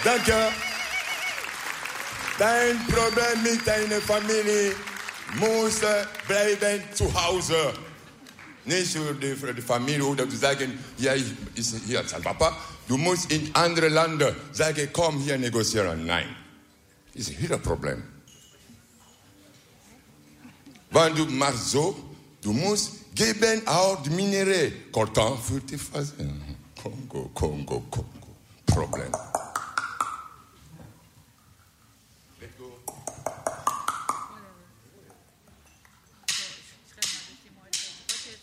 Danke. Dein Problem mit deiner Familie muss bleiben zu Hause. Nicht für die Familie oder zu sagen, ja, ist hier als Papa. Du musst in andere Länder sagen, komm hier negozieren. Nein. Das ist wieder ein Problem. Wenn du machst so, du musst geben auch die Minerais. Coltan für die Phase. Kongo, Kongo, Kongo.